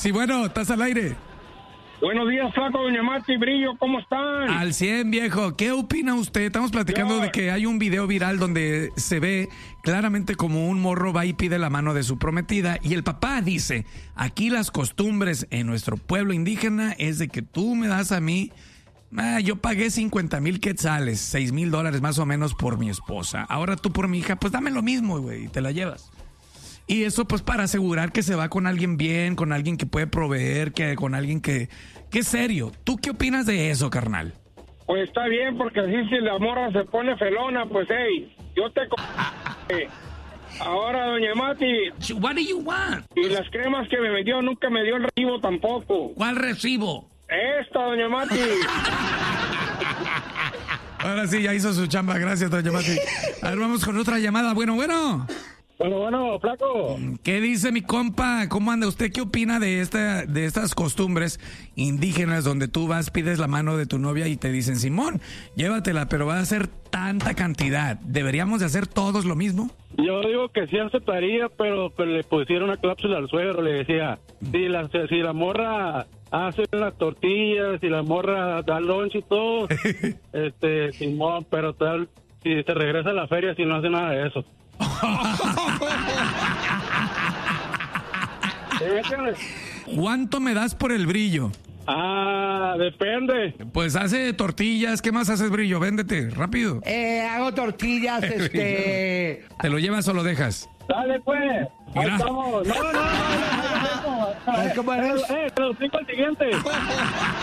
Sí, bueno, estás al aire. Buenos días, Flaco, doña Mati, Brillo, ¿cómo están? Al 100, viejo. ¿Qué opina usted? Estamos platicando de que hay un video viral donde se ve claramente como un morro va y pide la mano de su prometida y el papá dice, aquí las costumbres en nuestro pueblo indígena es de que tú me das a mí, yo pagué 50,000 quetzales, $6,000 más o menos por mi esposa. Ahora tú por mi hija, pues dame lo mismo, güey, y te la llevas. Y eso pues para asegurar que se va con alguien bien, con alguien que puede proveer, con alguien que es serio. ¿Tú qué opinas de eso, carnal? Pues está bien, porque así si la morra se pone felona, pues hey, yo te... Ahora, doña Mati... What do you want? Y las cremas que me vendió nunca me dio el recibo tampoco. ¿Cuál recibo? Esta, doña Mati. Ahora sí, ya hizo su chamba. Gracias, doña Mati. A ver, vamos con otra llamada. Bueno. Bueno, Flaco. ¿Qué dice mi compa? ¿Cómo anda usted? ¿Qué opina de estas costumbres indígenas donde tú vas, pides la mano de tu novia y te dicen, Simón, llévatela, pero va a ser tanta cantidad? ¿Deberíamos de hacer todos lo mismo? Yo digo que sí aceptaría, pero le pusieron una cláusula al suegro. Le decía, si la morra hace las tortillas, si la morra da lunch y todo, Simón, pero tal, si te regresa a la feria si no hace nada de eso. ¿Cuánto me das por el brillo? Depende. Pues hace tortillas. ¿Qué más haces, brillo? Véndete, rápido. Hago tortillas, ¿Te lo llevas o lo dejas? Dale, pues. Ahí Mira. estamos. No. ¿Cómo eres? Te lo explico al siguiente.